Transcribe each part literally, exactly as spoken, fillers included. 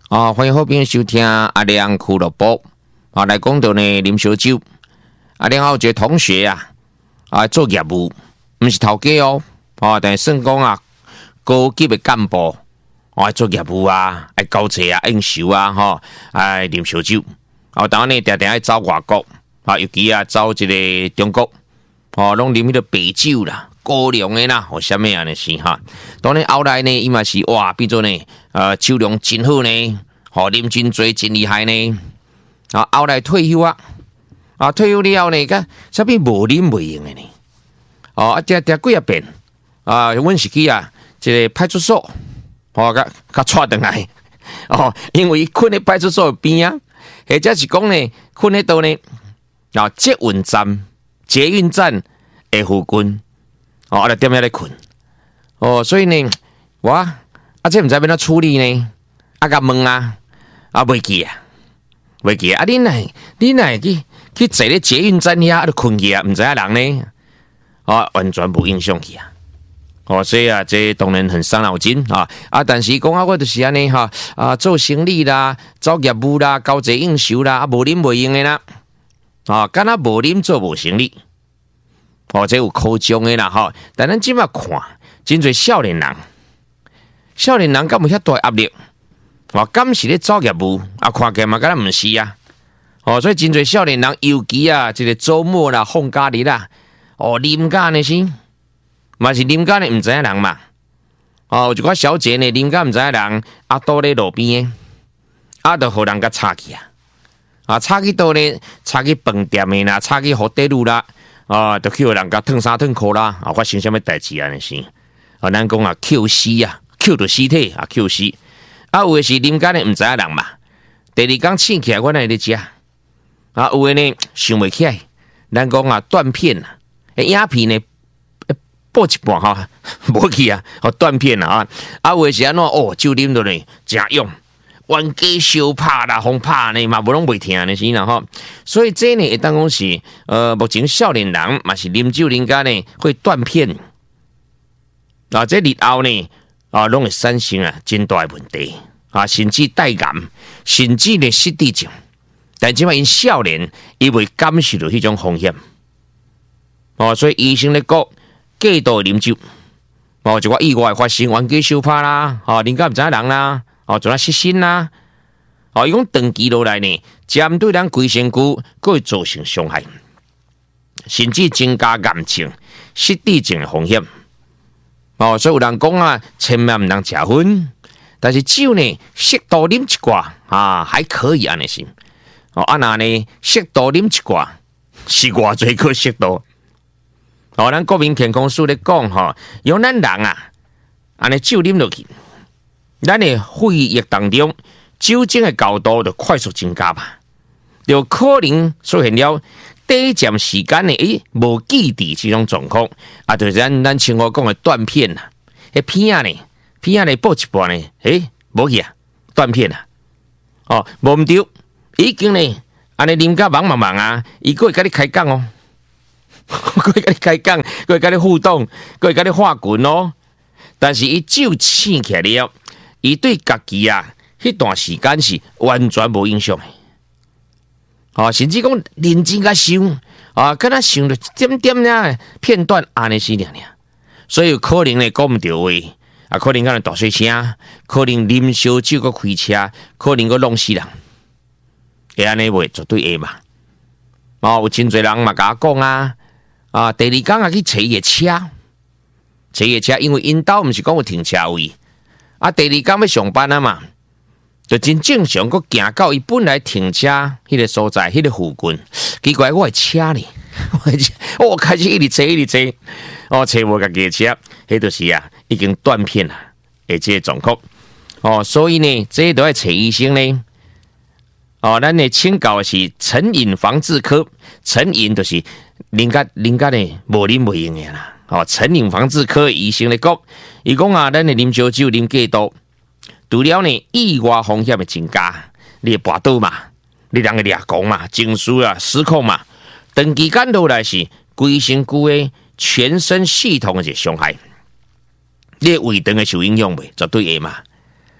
啊，欢迎好朋友收听阿亮俱乐部啊，来讲到呢啉烧酒。啊，然后有一个同学啊，啊做业务，不是头家哦，啊，但是算讲啊高级的干部，啊做业务啊，爱交际啊，应酬啊，吼，爱啉烧酒。啊，当然呢，常常爱走外国，啊，尤其啊走一个中国，哦，拢啉迄个白酒啦。高粱的啦，或什么样的事哈？当然后来呢，伊嘛是哇，变做呢，呃，酒量真好呢，吼，啉真多真厉害呢。啊，后来退休啊，啊，退休了后呢，个啥物无啉袂用的呢？哦，啊，定定几啊遍啊，阮是去啊，一个派出所，吼，甲甲带转来，哦，因为困喺派出所边啊，或者是讲呢，困喺度呢，啊，捷运站、捷运站的附近。哦，啊，就踮遐咧困。哦，所以呢，我啊，这毋知要怎处理呢？啊，甲问啊，啊，袂记啊，袂记啊。啊，恁哪，恁哪去去坐咧捷运站遐，啊，就困去啊，毋知影人呢？哦，完全无影响去啊。哦，所以啊，这当然很伤脑筋啊。啊，但是讲啊，我就是安尼哈啊，做生意啦，走业务啦，交际应酬啦，啊，无啉袂用的啦。啊，敢若无啉做无生意。哦，这有考证的啦，吼！但咱即马看，真侪少年人，少年人敢有遐大压力？哦，敢是咧走业务啊？看起来嘛，敢若毋是啊！哦，所以真侪少年人，尤其啊，这个周末啦、放假日啦，哦，啉甲安尼是，嘛是啉甲呢，毋知影人嘛。哦，有一寡小姐呢，啉甲毋知影人，啊，倒咧路边的，啊，就互人甲插去啊！啊，插去倒咧，插去饭店的啦，插去好地路啦。啊，就去有人甲烫衫烫裤啦，啊，发生什么代志啊？那是啊，咱讲啊，Q 死啊，Q 到尸体啊，Q 死啊，有的是啉干的，唔知影人嘛。第二天醒起来，我来咧食啊，有的呢想袂起来，咱讲啊断片啊，鸦片呢剥一半哈，无去啊，哦断片啊，啊有的是安怎哦，酒啉到呢真勇。冤家相拍啦，轰拍呢嘛，无拢袂听呢是啦吼。所以这呢，会当讲是呃，目前少年人嘛是啉酒啉甲呢会断片啊，这日后呢啊，拢会产生啊真大的问题啊，甚至带癌，甚至呢失智症。但即摆因少年，伊未感受到迄种风险哦，所以医生咧讲，过度啉酒哦，就个意外发生冤家相拍啦，哦，啉甲毋知影人啦。哦，做啊失身啦！哦，伊讲长期落来呢，针对咱规身躯，佫会造成伤害，甚至增加癌症、失智症的风险。哦，所以有人讲啊，千万毋通食薰，但是酒呢，适度啉一寡啊，还可以安尼是。哦，啊那呢，适度啉一寡，是偌侪个适度。哦，咱国民健康署咧讲吼，用咱人啊，安尼酒啉落去。咱的血液当中酒精的高度就快速增加嘛，就可能出现了短暂时间的诶无记忆这种状况，啊，就是咱咱像我讲的断片啦，迄片啊呢，片啊呢剥一半呢，诶，无去啊，断片啊，哦，无毋对，已经呢，安尼啉甲忙忙忙啊，伊佫会甲你开讲哦，佫会甲你开讲，佫会甲你互动，佫会甲你画拳哦，但是伊酒醒起来了。伊对家己啊，迄段时间是完全无影响的，哦，甚至讲认真甲想啊，敢若想着点点呀片段安尼是尔尔，所以有可能呢讲毋着话，啊，可能敢若大细声，可能啉烧酒个开车，可能个弄死人，会安尼袂绝对会嘛？哦，有真侪人嘛甲我讲啊，啊，第二天啊去找伊个车，找伊个车，因为因兜毋是讲有停车位。啊，第二天要上班啊嘛，就真正常，佮行到伊本来停车迄个所在，迄个附近。奇怪，我系车呢，我开始一直找，一直找，哦，找无家己的车，迄就是啊，已经断片啦，诶，这个状况。哦，所以呢，这都要找医生呢。哦，咱呢请教的是成瘾防治科，成瘾就是啉甲啉甲呢无啉袂用的啦。哦，成瘾防治科医生咧讲，伊讲啊，咱的啉烧酒、啉过度，除了呢意外风险的增加，你会跋倒嘛，你人会抓狂嘛，情绪啊失控嘛，长期间落来是规身躯的全身系统的一个伤害，你的胃肠会受影响袂？绝对会嘛。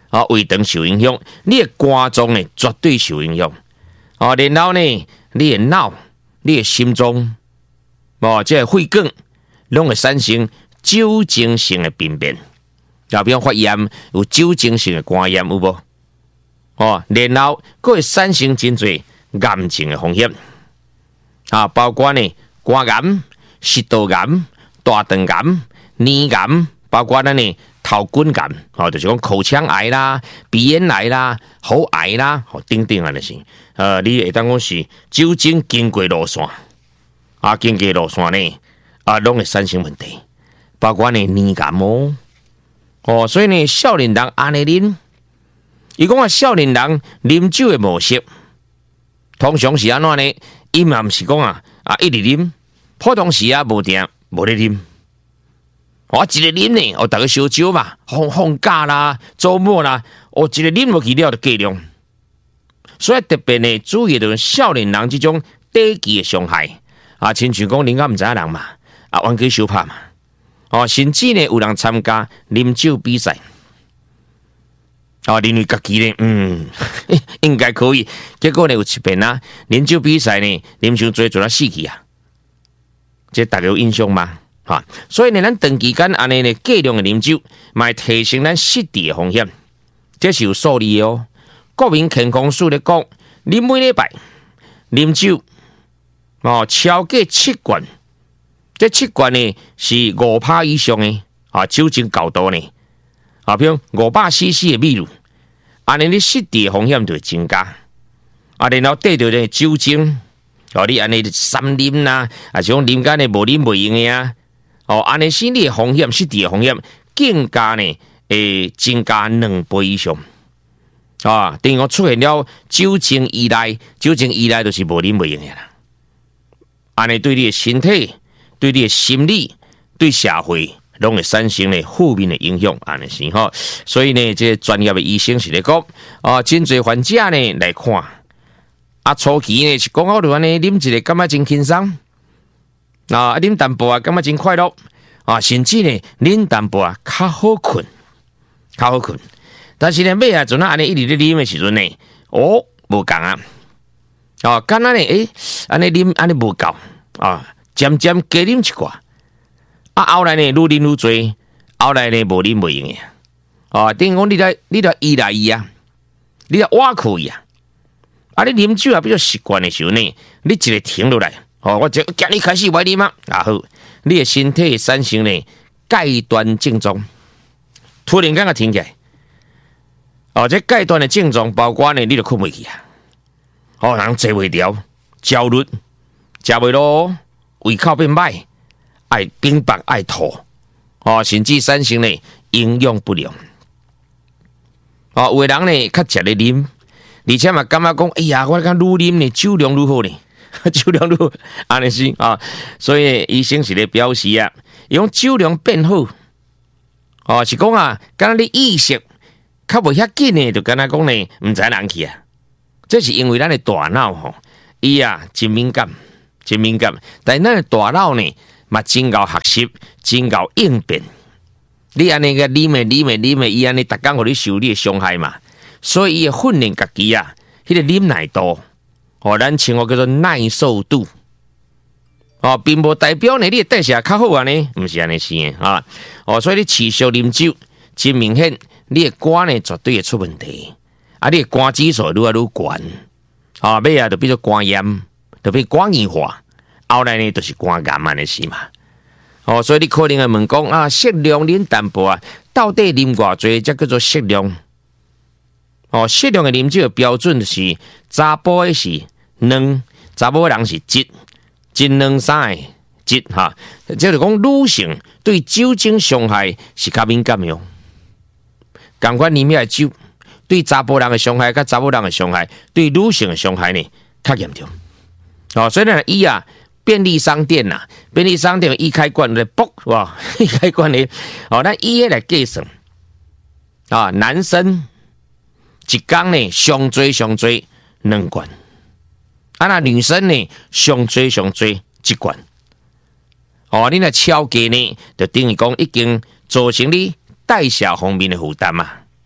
啊，胃肠受影响，你的肝脏呢绝对受影响。哦，然后呢，你的脑、你的心脏，哦，即个肺管，拢会产生酒精性的病变。啊，比如发炎有酒精性的肝炎有无？哦，然后佫会产生真侪癌症的风险。啊，包括呢肝癌、食道癌、大肠癌、黏癌，包括咱呢头管癌，哦，就是讲口腔癌啦、鼻咽癌啦、喉癌啦，哦，等等啊，就是，呃，你会当讲是酒精经过路线，啊，经过路线呢，啊，拢会产生问题，包括呢黏癌哦，哦，所以呢，少年人安尼啉，伊讲啊，少年人啉酒的模式，通常是安怎呢？伊嘛毋是讲啊啊一直啉，普通时啊无定无咧啉。我一日啉呢，我大家烧酒嘛，放放假啦、周末啦，我一日啉落去了就过量。所以特别呢，注意到少年人这种短期的伤害啊，亲像讲人家毋知影人嘛，啊玩去相拍嘛，哦，甚至呢有人参加啉酒比赛。哦，认为家己呢，嗯，应该可以。结果呢，有一遍啊，啉酒比赛呢，啉伤多做到死去啊！这大家有印象吗？哈，所以呢，咱长期间安尼呢，过量的啉酒，嘛提升咱失智的风险。这是有数字的哦。国民健康署咧讲，你每礼拜啉酒哦超过七罐，这七罐呢是五趴以上的啊酒精高度呢。啊，比如五百 C C 的米露，安尼你失智的风险就会增加。啊，然后得到呢酒精，哦，你安尼三啉啦，啊，像啉干呢无啉袂用的啊，哦，安尼心理的风险、失智的风险更加呢会增加两倍以上。啊，等于讲出现了酒精依赖，酒精依赖就是无啉袂用的啦。安尼对你的身体、对你的心理、对社会。拢会产生呢负面的影响，安尼是吼，所以呢，这专业的医生是咧讲，啊，真侪患者呢来看，啊，初期呢是讲好就安尼啉一个，感觉真轻松，啊，啉淡薄啊，感觉真快乐，啊，甚至呢啉淡薄啊，较好困，较好困，但是呢，尾啊，阵啊安尼一直咧啉的时阵呢，哦，无共啊，啊，敢若呢，诶，安尼啉安尼无够，啊，渐渐加啉一寡。啊，后来呢，愈啉愈多，后来呢，无啉袂用嘅。哦，等于讲你来，你来依赖伊啊，你来挖苦伊啊。啊，你啉酒啊比较习惯的时候呢，你一个停落来，哦，我就今日开始我啉啊，啊好，你的身体产生呢戒断症状，突然间个停起来。哦，这戒断的症状包括呢，你就困袂去啊，哦，人坐袂牢，焦虑，食袂落，胃口变歹。爱冰白爱吐，哦，甚至产生呢营养不良。哦，有的人呢较食咧啉，而且嘛感觉讲，哎呀，我讲愈啉呢酒量愈好呢，酒量愈好，安尼是啊。所以医生是咧表示啊，用酒量变好，哦是讲啊，敢若你意识较无遐紧呢，就敢若讲呢，毋知人去啊。这是因为咱的大脑吼，伊啊真敏感，真敏感，但咱的大脑呢。嘛，真够学习，真够应变。你安尼个啉诶啉诶啉诶，伊安尼逐工互你受你诶伤害嘛，所以伊会训练家己啊，迄、那个忍耐度，哦，咱称呼叫做耐受度。哦，并无代表呢，你诶代谢较好啊呢，毋是安尼是诶啊。哦，所以你持续啉酒，真明显，你诶肝呢绝对会出问题，啊，你诶肝指数愈来愈悬，啊，尾啊就变做肝炎，就变肝硬化。后来呢，就是肝癌安尼是嘛，哦，所以你可能会问讲啊，适量啉淡薄啊，到底啉偌济才叫做适量？哦，适量的啉酒的标准就是查甫的是两，查某人是一，一两三的一哈，即就讲女性对酒精伤害是较敏感哟。共款啉遐酒，对查甫人的伤害，甲查某人的伤害，对女性的伤害呢较严重。哦，所以呢，伊啊。便利商店呐、啊，便利商店一开罐来啵哇，一开罐咧，哦，咱伊来计算啊，男生一缸呢上最上最两罐，啊那女生呢上最上最一罐，哦，你若超过呢，就等于讲已经造成你代谢方面的负担嘛，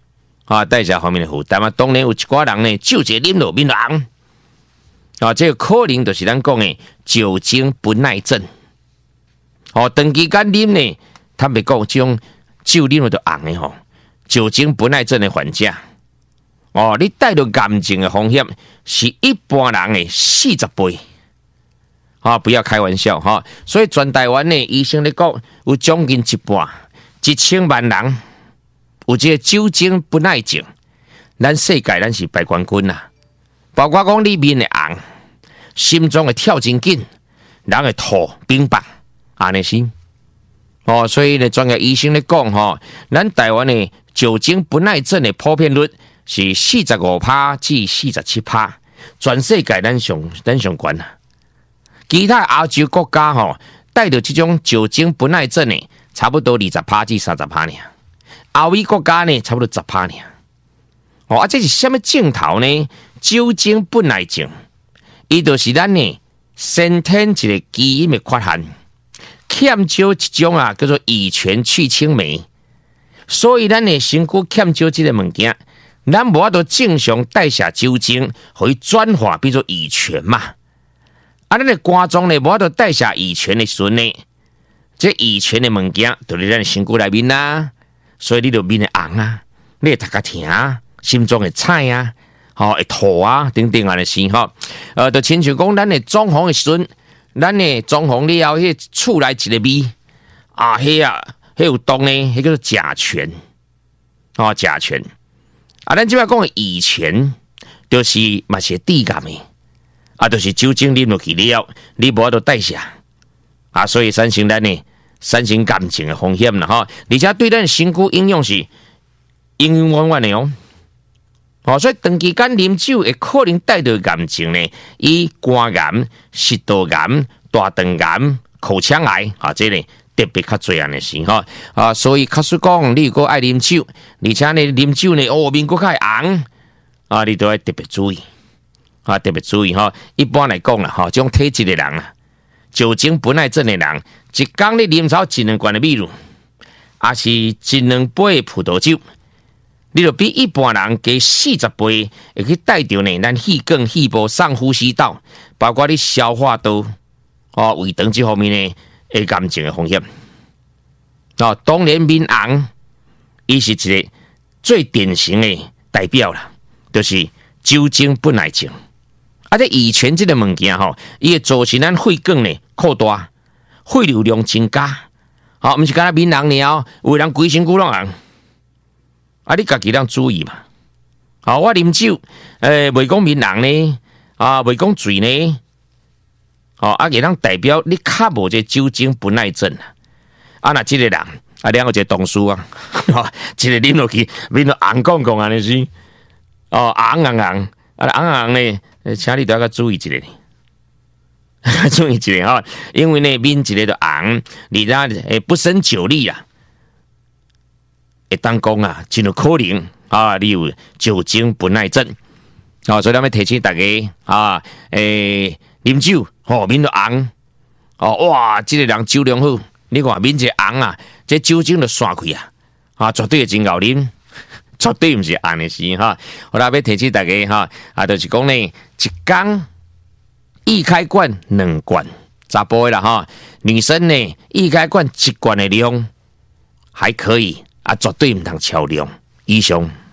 啊，代谢方面的负担嘛。当然有一寡人呢，酒一啉落面就红。啊，这个可能就是咱讲的酒精不耐症。哦，长期间啉呢，坦白讲，这种酒啉落就红的吼，酒精不耐症的患者，哦，你带到癌症的风险是一般人的四十倍。啊，不要开玩笑哈！所以全台湾呢，医生咧讲，有将近一半一千万人有这个酒精不耐症，咱世界咱是百冠军啦。包括讲你面的红，心脏会跳真紧，人会吐冰棒，安尼是。哦，所以呢，专业医生咧讲吼，咱台湾的酒精不耐症的普遍率是四十五趴至四十七趴，全世界咱上咱上悬啦。其他亚洲国家吼，带着这种酒精不耐症的，差不多二十趴至三十趴呢。欧美国家呢，差不多十趴呢。哦，啊，这是什么症头呢？酒精不耐症，伊就是咱呢先天一个基因的缺陷，欠少一种啊叫做乙醛去氢酶，所以咱的身躯欠少这个物件，咱无法度正常代谢酒精，可以转化变做乙醛嘛。啊，咱的肝脏呢无法度代谢乙醛的时阵呢，这乙醛的物件就伫咱的身躯内面啦，所以你就面会红啊，你会头壳疼啊，心脏会菜啊。吼、哦，会吐啊，等等啊，的是吼，呃，就亲像讲咱的装潢的时阵，咱的装潢了后，迄厝内一个味啊，迄啊，迄有毒呢，迄叫做甲醛，哦，甲醛啊，咱即摆讲的乙醛，就是嘛是致癌的，啊，就是酒精啉落去了后，你无法度代谢啊，所以产生咱呢产生癌症的风险啦，吼，而且对咱的身躯影响是永永远远的哦。哦，所以长期间啉酒会可能带到癌症呢，以肝癌、食道癌、大肠癌、口腔癌啊，这类特别较侪安的事哈啊，所以假使讲你如果爱啉酒，而且呢啉酒呢，哦面骨较红啊，你都要特别注意啊，特别注意哈。一般来讲啦，哈，这种体质的人啊，酒精不耐症的人，一天你啉超一两罐的米露，也是一两杯葡萄酒。你就比一般人加四十倍，会去带着呢咱气管、肺部、上呼吸道，包括你消化道、哦胃肠这方面呢，会癌症的风险。哦，当然面红，伊是一个最典型的代表啦，就是酒精不耐症。啊，这乙醛这个物件吼，伊会造成咱肺管呢扩大，肺流量增加。好、哦，毋是干那面红了，有人规身躯拢红。啊，你家己要注意嘛！啊，我啉酒，诶、呃，袂讲面红呢，啊，袂讲醉呢，哦、啊，啊，会当代表你较无这酒精不耐症啊。啊，那这个人，啊，两个一个同事啊，哦，一个啉落去，面都红光光安尼是，哦，红红红，啊，红红呢，请你都要注意一下呢，注意一下哈，因为呢，面一个就红，你那诶不胜酒力啊。会当讲啊，真有可能啊，你有酒精不耐症啊，所以咱要提醒大家啊，诶，啉酒吼面都红哦，哇，这个人酒量好，你看面一红啊，这酒精就散开啊，啊，绝对真够啉，绝对唔是红的事哈。我来要提醒大家哈，啊，就是讲呢，一缸一开罐两罐，查甫的啦哈，女生呢一开罐一罐的量还可以。啊，绝对唔通超量以上。